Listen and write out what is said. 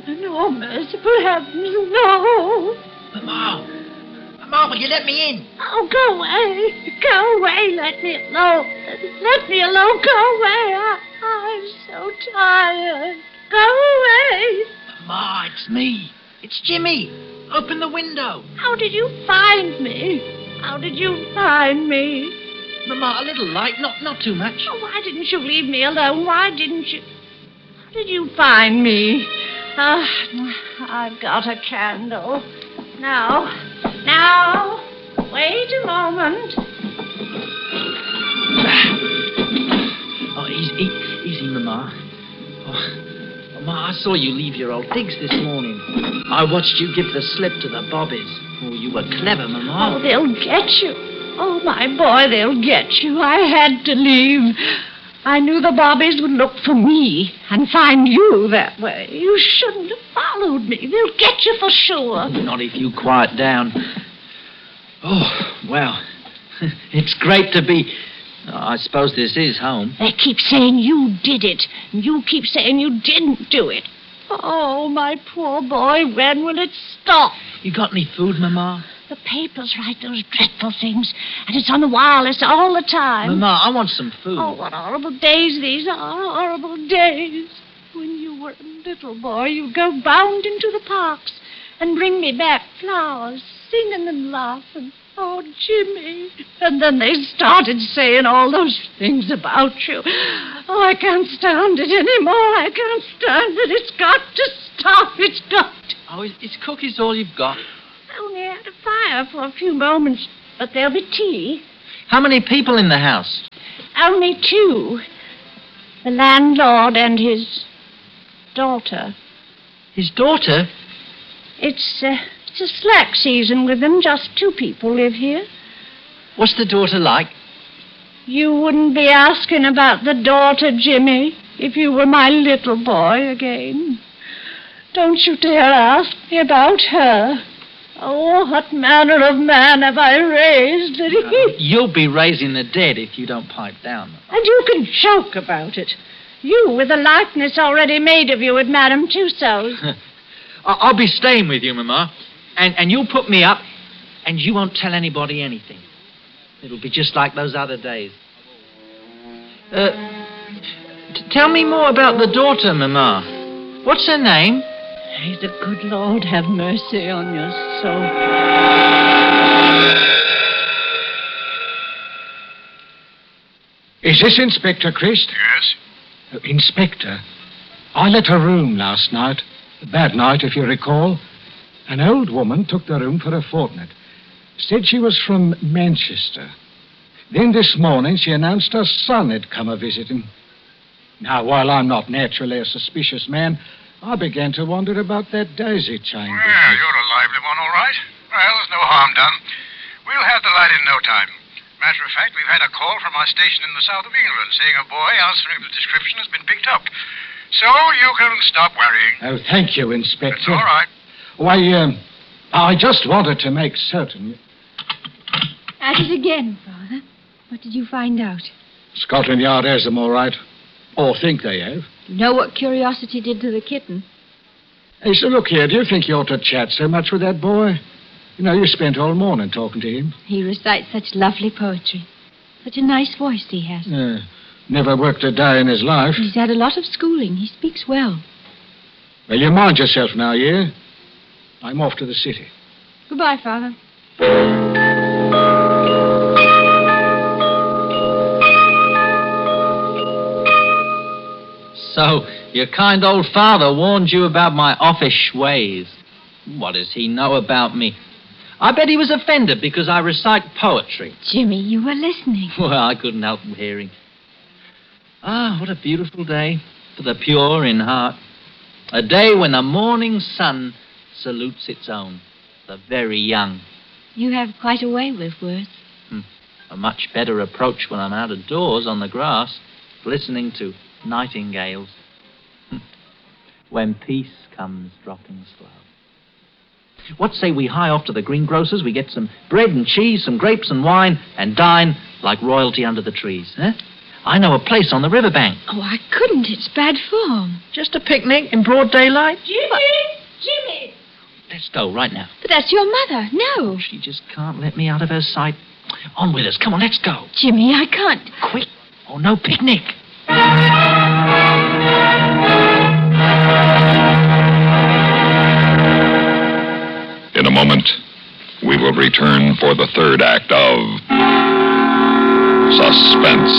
No, merciful heavens, no. Mama, will you let me in? Oh, go away. Go away. Let me alone. Let me alone. Go away. I'm so tired. Go away. Ma, it's me. It's Jimmy. Open the window. How did you find me? How did you find me? Mama, a little light, not too much. Oh, why didn't you leave me alone? Why didn't you? How did you find me? I've got a candle. Now, wait a moment. Oh, easy, Mama. Oh, Ma, I saw you leave your old digs this morning. I watched you give the slip to the bobbies. Oh, you were clever, Mama. Oh, they'll get you. Oh, my boy, they'll get you. I had to leave. I knew the bobbies would look for me and find you that way. You shouldn't have followed me. They'll get you for sure. Not if you quiet down. Oh, well, it's great to be... I suppose this is home. They keep saying you did it, and you keep saying you didn't do it. Oh, my poor boy, when will it stop? You got any food, Mama? The papers write those dreadful things, and it's on the wireless all the time. Mama, I want some food. Oh, what horrible days these are, horrible days. When you were a little boy, you'd go bound into the parks and bring me back flowers, singing and laughing. Oh, Jimmy. And then they started saying all those things about you. Oh, I can't stand it anymore. I can't stand it. It's got to stop. It's got to. Oh, is cookies all you've got? I only had a fire for a few moments, but there'll be tea. How many people in the house? Only two. The landlord and his daughter. His daughter? It's a slack season with them. Just two people live here. What's the daughter like? You wouldn't be asking about the daughter, Jimmy, if you were my little boy again. Don't you dare ask me about her. Oh, what manner of man have I raised that he... You'll be raising the dead if you don't pipe down. And you can joke about it. You, with a likeness already made of you at Madame Tussaud's. I'll be staying with you, Mama. And you'll put me up, and you won't tell anybody anything. It'll be just like those other days. Tell me more about the daughter, Mama. What's her name? May the good Lord have mercy on your soul. Is this Inspector Christ? Yes. Inspector, I let a room last night. A bad night, if you recall. An old woman took the room for a fortnight. Said she was from Manchester. Then this morning she announced her son had come a-visiting. Now, while I'm not naturally a suspicious man, I began to wonder about that daisy chain. Well, you're a lively one, all right. Well, there's no harm done. We'll have the light in no time. Matter of fact, we've had a call from our station in the south of England saying a boy answering the description has been picked up. So you can stop worrying. Oh, thank you, Inspector. That's all right. Why, I just wanted to make certain. At it again, Father. What did you find out? Scotland Yard has them all right. Or think they have. You know what curiosity did to the kitten? Hey, so look here, do you think you ought to chat so much with that boy? You know, you spent all morning talking to him. He recites such lovely poetry. Such a nice voice he has. Never worked a day in his life. He's had a lot of schooling. He speaks well. Well, you mind yourself now, yeah? I'm off to the city. Goodbye, Father. So, your kind old father warned you about my offish ways. What does he know about me? I bet he was offended because I recite poetry. Jimmy, you were listening. Well, I couldn't help hearing. Ah, what a beautiful day for the pure in heart. A day when the morning sun salutes its own, the very young. You have quite a way with words. A much better approach when I'm out of doors on the grass, listening to nightingales. When peace comes dropping slow. What say we hie off to the greengrocer's, we get some bread and cheese, some grapes and wine, and dine like royalty under the trees, eh? I know a place on the riverbank. Oh, I couldn't. It's bad form. Just a picnic in broad daylight. Jimmy! Let's go right now. But that's your mother. No. She just can't let me out of her sight. On with us. Come on, let's go. Jimmy, I can't. Quick. Oh, no picnic. In a moment, we will return for the third act of Suspense.